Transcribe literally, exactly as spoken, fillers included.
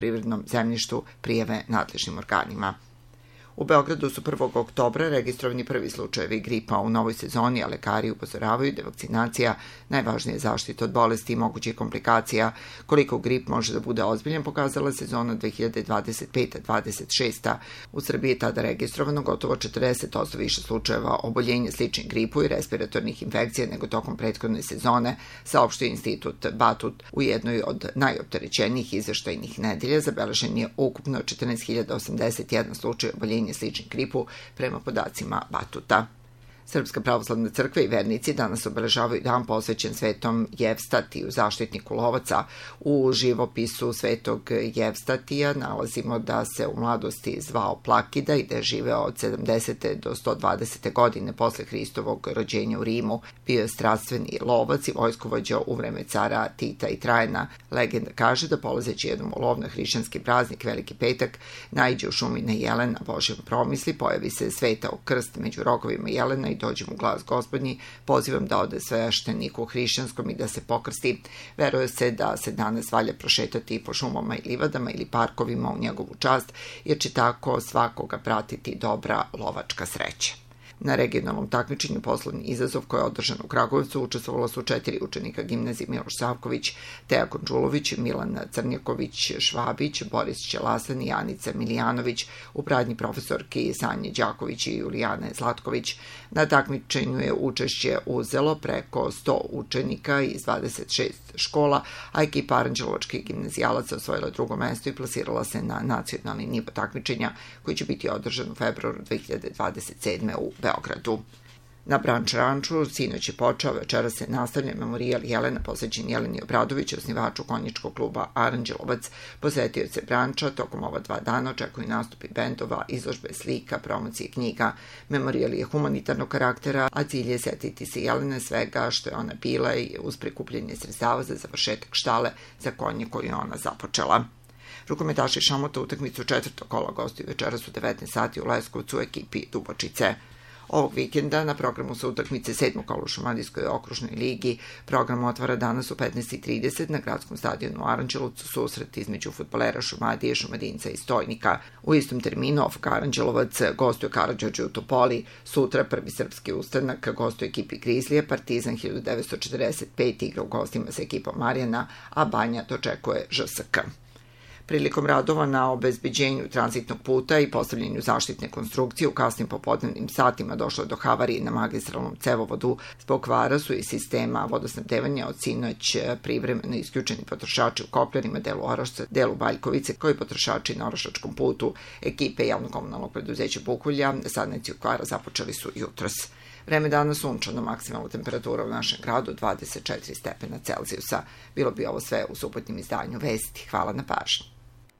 privrednom zemljištu prijave nadležnim organima. U Beogradu su prvog oktobra registrovani prvi slučajevi gripa u novoj sezoni, a lekari upozoravaju da je vakcinacija najvažnija zaštita od bolesti i mogućih komplikacija. Koliko grip može da bude ozbiljan pokazala sezona dve hiljade dvadeset pete dvadeset šeste. U Srbiji je tada registrovano gotovo četrdeset posto više slučajeva oboljenja sličnih gripu i respiratornih infekcija nego tokom prethodne sezone, saopštio Institut Batut. U jednoj od najopterećenijih izveštajnih nedelja zabeležen je ukupno četrnaest hiljada osamdeset jedan slučaj oboljenja sličnih gripu prema podacima Batuta. Srpska pravoslavna crkva i vernici danas obeležavaju dan posvećen Svetom Jevstatiju, zaštitniku lovaca. U živopisu Svetog Jevstatija nalazimo da se u mladosti zvao Plakida i da je živeo od sedamdesete do sto dvadesete godine posle Hristovog rođenja u Rimu. Bio je strastveni lovac i vojskovođa u vreme cara Tita i Trajana. Legenda kaže da polazeći jednom u lov na hrišćanski praznik Veliki petak naiđe u šumi na jelen na Božjem promisli, pojavi se svetao krst među rogovima jelena i dođe mu glas Gospodnji, pozivam da ode svešteniku hrišćanskom i da se pokrsti. Veruje se da se danas valja prošetati po šumama i livadama ili parkovima u njegovu čast, jer će tako svakoga pratiti dobra lovačka sreća. Na regionalnom takmičenju Poslovni izazov koji je održan u Kragujevcu učestvovalo su četiri učenika gimnazije Miloš Savković, Teja Končulović, Milan Crnjaković, Švabić, Boris Ćelasan i Anica Milijanović, u pratnji profesorki Sanje Đaković i Julijane Zlatković. Na takmičenju je učešće uzelo preko sto učenika iz dvadeset šest škola, a ekipa aranđelovačkih gimnazijalaca osvojila drugo mesto i plasirala se na nacionalni nivo takmičenja koji će biti održan u februaru dve hiljade dvadeset sedme. u Beogradu. Na Branč ranču sinoć je počeo, večera se nastavlja memorijal Jelena posvećen Jeleni Obradović, osnivaču konjičkog kluba Aranđelovac. Posetioce Branča tokom ova dva dana očekuju nastupi bendova, izložbe slika, promocije knjiga. Memorijal je humanitarnog karaktera, a cilj je setiti se Jelene svega što je ona bila i uz prikupljanje sredstava za završetak štale za konje koju je ona započela. Rukometaši Šamota utakmicu četvrtog kola gostuju večeras u devetnaest sati u Leskovcu u ekipi Dubočice. Ovog vikenda na programu su utakmice sedmog kola u Šumadijskoj okružnoj ligi. Program otvara danas u petnaest i trideset na gradskom stadionu u Aranđelovcu susret između fudbalera Šumadije, Šumadinca i Stojnika. U istom terminu O F K Aranđelovac gostuje Karađorđe u Topoli. Sutra prvi srpski ustanak gostuje ekipi Grizlija, Partizan hiljadu devetsto četrdeset pete igra u gostima sa ekipom Marijana, a Banja dočekuje Ž S K. Prilikom radova na obezbeđenju tranzitnog puta i postavljanju zaštitne konstrukcije u kasnim popodnevnim satima došlo do havarije na magistralnom cevovodu. Zbog kvara su iz sistema vodosnabdevanja od sinoć privremeno isključeni potrošači u Kopljanima, delu Orašca, delu Baljkovice, koji potrošači na Orašačkom putu. Ekipe javno-komunalnog preduzeća Bukulja sadnici kvara započeli su jutros. Vreme dana sunčano, maksimalna temperatura u našem gradu dvadeset četiri stepena Celzijusa. Bilo bi ovo sve u subotnjem izdanju Vesti. Hvala na pažnji.